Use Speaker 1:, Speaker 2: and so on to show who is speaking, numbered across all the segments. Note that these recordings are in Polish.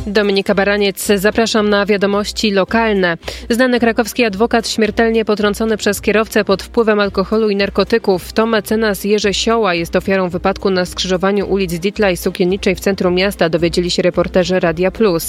Speaker 1: Dominika Baraniec, zapraszam na wiadomości lokalne. Znany krakowski adwokat śmiertelnie potrącony przez kierowcę pod wpływem alkoholu i narkotyków. To mecenas Jerzy Sioła jest ofiarą wypadku na skrzyżowaniu ulic Ditla i Sukienniczej w centrum miasta, dowiedzieli się reporterzy Radia Plus.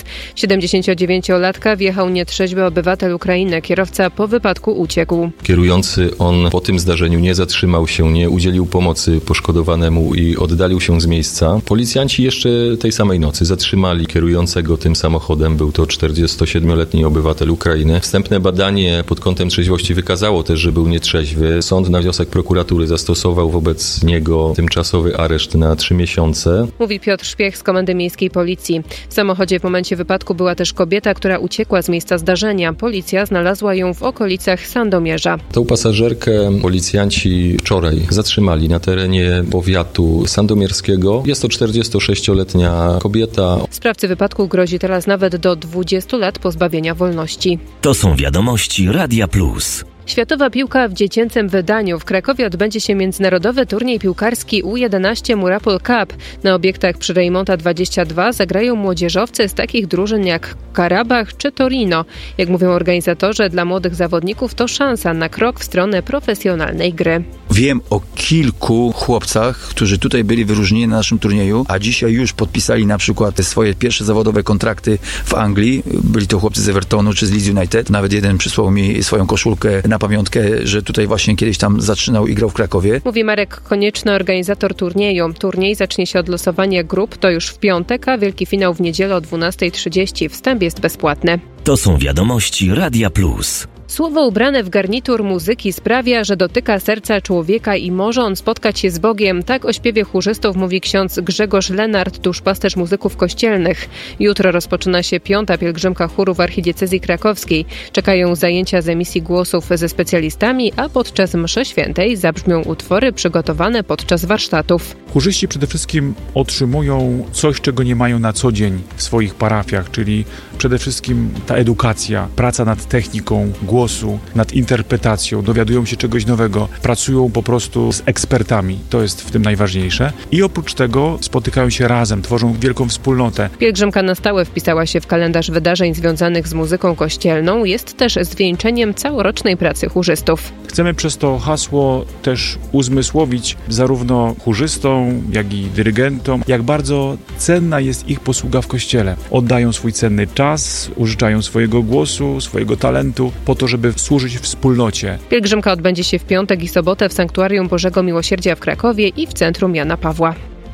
Speaker 1: 79-latka wjechał nietrzeźwy obywatel Ukrainy. Kierowca po wypadku uciekł.
Speaker 2: Kierujący on po tym zdarzeniu nie zatrzymał się, nie udzielił pomocy poszkodowanemu i oddalił się z miejsca. Policjanci jeszcze tej samej nocy zatrzymali kierującego tym samochodem. Był to 47-letni obywatel Ukrainy. Wstępne badanie pod kątem trzeźwości wykazało też, że był nietrzeźwy. Sąd na wniosek prokuratury zastosował wobec niego tymczasowy areszt na 3 miesiące.
Speaker 1: Mówi Piotr Szpiech z Komendy Miejskiej Policji. W samochodzie w momencie wypadku była też kobieta, która uciekła z miejsca zdarzenia. Policja znalazła ją w okolicach Sandomierza.
Speaker 2: Tą pasażerkę policjanci wczoraj zatrzymali na terenie powiatu sandomierskiego. Jest to 46-letnia kobieta.
Speaker 1: Sprawcy wypadku grozi teraz nawet do 20 lat pozbawienia wolności.
Speaker 3: To są wiadomości Radia Plus.
Speaker 1: Światowa piłka w dziecięcym wydaniu. W Krakowie odbędzie się międzynarodowy turniej piłkarski U11 Murapol Cup. Na obiektach przy Rejmonta 22 zagrają młodzieżowcy z takich drużyn jak Karabach czy Torino. Jak mówią organizatorzy, dla młodych zawodników to szansa na krok w stronę profesjonalnej gry.
Speaker 4: Wiem o kilku chłopcach, którzy tutaj byli wyróżnieni na naszym turnieju, a dzisiaj już podpisali na przykład swoje pierwsze zawodowe kontrakty w Anglii. Byli to chłopcy z Evertonu czy z Leeds United. Nawet jeden przysłał mi swoją koszulkę na pamiątkę, że tutaj właśnie kiedyś tam zaczynał i grał w Krakowie.
Speaker 1: Mówi Marek Konieczny, organizator turnieju. Turniej zacznie się od losowania grup, to już w piątek, a wielki finał w niedzielę o 12:30. Wstęp jest bezpłatny.
Speaker 3: To są wiadomości Radia Plus.
Speaker 1: Słowo ubrane w garnitur muzyki sprawia, że dotyka serca człowieka i może on spotkać się z Bogiem. Tak o śpiewie chórzystów mówi ksiądz Grzegorz Lenart, duszpasterz muzyków kościelnych. Jutro rozpoczyna się 5. pielgrzymka chóru w archidiecezji krakowskiej. Czekają zajęcia z emisji głosów ze specjalistami, a podczas mszy świętej zabrzmią utwory przygotowane podczas warsztatów.
Speaker 5: Chórzyści przede wszystkim otrzymują coś, czego nie mają na co dzień w swoich parafiach, czyli przede wszystkim ta edukacja, praca nad techniką głosu, nad interpretacją, dowiadują się czegoś nowego, pracują po prostu z ekspertami, to jest w tym najważniejsze. I oprócz tego spotykają się razem, tworzą wielką wspólnotę.
Speaker 1: Pielgrzymka na stałe wpisała się w kalendarz wydarzeń związanych z muzyką kościelną, jest też zwieńczeniem całorocznej pracy chórzystów.
Speaker 5: Chcemy przez to hasło też uzmysłowić zarówno chórzystom, jak i dyrygentom, jak bardzo cenna jest ich posługa w kościele. Oddają swój cenny czas, użyczają swojego głosu, swojego talentu po to, żeby służyć wspólnocie.
Speaker 1: Pielgrzymka odbędzie się w piątek i sobotę w Sanktuarium Bożego Miłosierdzia w Krakowie i w Centrum Jana Pawła.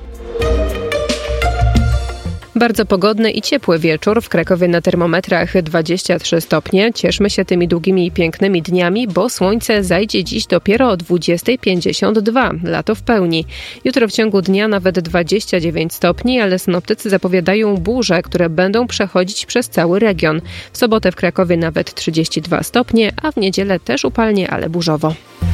Speaker 1: Bardzo pogodny i ciepły wieczór. W Krakowie na termometrach 23 stopnie. Cieszmy się tymi długimi i pięknymi dniami, bo słońce zajdzie dziś dopiero o 20:52. Lato w pełni. Jutro w ciągu dnia nawet 29 stopni, ale synoptycy zapowiadają burze, które będą przechodzić przez cały region. W sobotę w Krakowie nawet 32 stopnie, a w niedzielę też upalnie, ale burzowo.